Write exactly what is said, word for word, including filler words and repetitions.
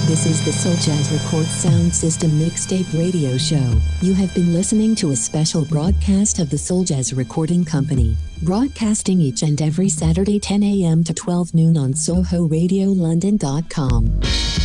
This is the Soul Jazz Record Sound System Mixtape Radio Show. You have been listening to a special broadcast of the Soul Jazz Recording Company, broadcasting each and every Saturday ten a.m. to twelve noon on Soho Radio London dot com.